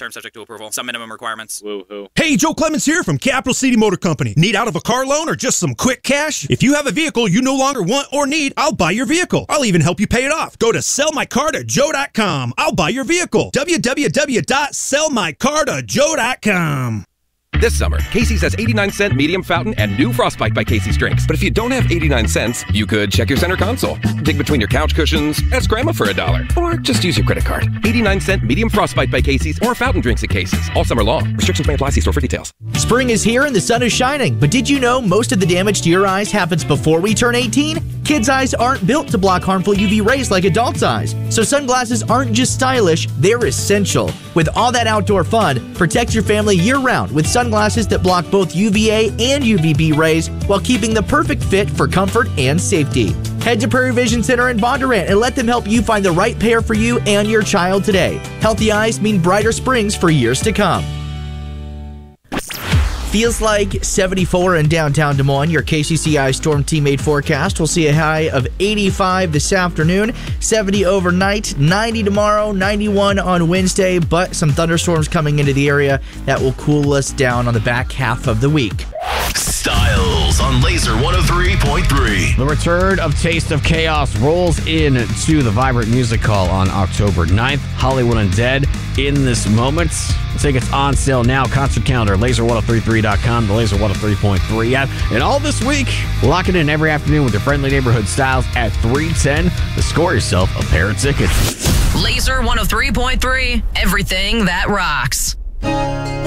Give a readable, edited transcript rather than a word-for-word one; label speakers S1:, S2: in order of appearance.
S1: terms subject to approval. Some minimum requirements.
S2: Woo-hoo.
S3: Hey, Joe Clemens here from Capital City Motor Company. Need out of a car loan or just some quick cash? If you have a vehicle you no longer want or need, I'll buy your vehicle. I'll even help you pay it off. Go to sellmycartojoe.com. I'll buy your vehicle. www.sellmycartojoe.com.
S4: This summer, Casey's has 89-cent medium fountain and new Frostbite by Casey's drinks. But if you don't have 89 cents, you could check your center console, dig between your couch cushions, ask Grandma for $1, or just use your credit card. 89-cent medium Frostbite by Casey's or fountain drinks at Casey's. All summer long. Restrictions may apply. See store for details.
S5: Spring is here and the sun is shining, but did you know most of the damage to your eyes happens before we turn 18? Kids' eyes aren't built to block harmful UV rays like adults' eyes, so sunglasses aren't just stylish, they're essential. With all that outdoor fun, protect your family year-round with sunglasses that block both UVA and UVB rays while keeping the perfect fit for comfort and safety. Head to Prairie Vision Center in Bondurant and let them help you find the right pair for you and your child today. Healthy eyes mean brighter springs for years to come. Feels like 74 in downtown Des Moines. Your KCCI Storm Teammate forecast. We'll see a high of 85 this afternoon, 70 overnight, 90 tomorrow, 91 on Wednesday, but some thunderstorms coming into the area that will cool us down on the back half of the week.
S6: Styles on Laser 103.3.
S7: The return of Taste of Chaos rolls in to the Vibrant Music Hall on October 9th. Hollywood Undead in this moment. Tickets on sale now. Concert calendar, laser1033.com, the Laser 103.3 app. And all this week, lock it in every afternoon with your friendly neighborhood Styles at 310 to score yourself a pair of tickets.
S8: Laser 103.3, everything that rocks.